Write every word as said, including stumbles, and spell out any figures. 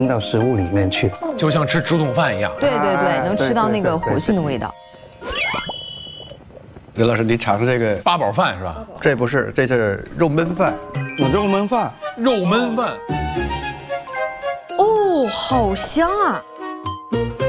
到食物里面去， 就像吃竹筒饭一样。 对对对，能吃到那个活性的味道。 刘老师，你尝尝这个八宝饭是吧？ 这不是，这是肉焖饭。 肉焖饭， 肉焖饭。 哦，好香啊！